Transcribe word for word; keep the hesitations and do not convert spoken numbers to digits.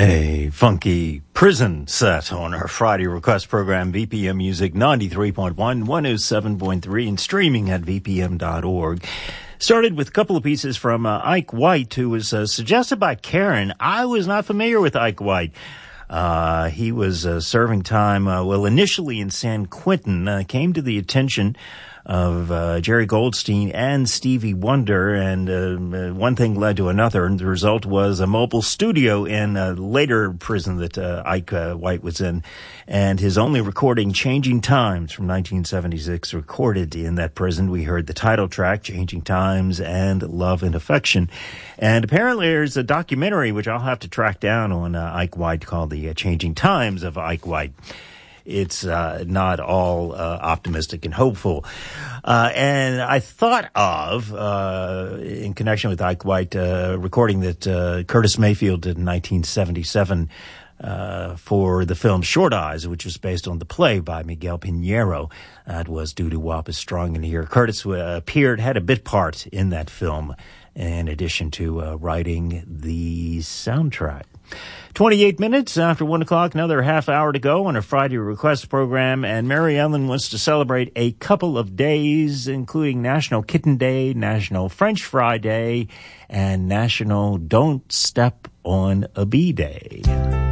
A funky prison set on our Friday request program, V P M Music ninety-three point one, one oh seven point three, and streaming at v p m dot org. Started with a couple of pieces from uh, Ike White, who was uh, suggested by Karen. I was not familiar with Ike White. Uh, he was uh, serving time, uh, well, initially in San Quentin, uh, came to the attention of uh, Jerry Goldstein and Stevie Wonder, and uh, one thing led to another, and the result was a mobile studio in a later prison that uh, Ike uh, White was in, and his only recording, Changing Times, from nineteen seventy-six, recorded in that prison. We heard the title track, Changing Times, and Love and Affection. And apparently there's a documentary, which I'll have to track down, on uh, Ike White, called The uh, Changing Times of Ike White. It's uh, not all uh, optimistic and hopeful. Uh, and I thought of, uh, in connection with Ike White, uh, recording that uh, Curtis Mayfield did in nineteen seventy-seven uh, for the film Short Eyes, which was based on the play by Miguel Pinheiro. That was Doo Doo Wop is Strong in Here. Curtis uh, appeared, had a bit part in that film, in addition to uh, writing the soundtrack. twenty-eight minutes after one o'clock, another half hour to go on our Friday request program, and Mary Ellen wants to celebrate a couple of days, including National Kitten Day, National French Fry Day, and National Don't Step on a Bee Day.